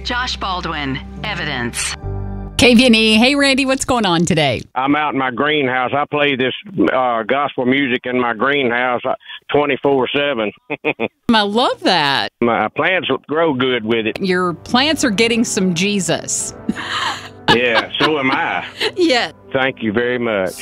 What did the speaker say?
Josh Baldwin, Evidence. KVNE. Hey, Randy, what's going on today? I'm out in my greenhouse. I play this gospel music in my greenhouse 24/7. I love that. My plants grow good with it. Your plants are getting some Jesus. Yeah, so am I. Yeah. Thank you very much.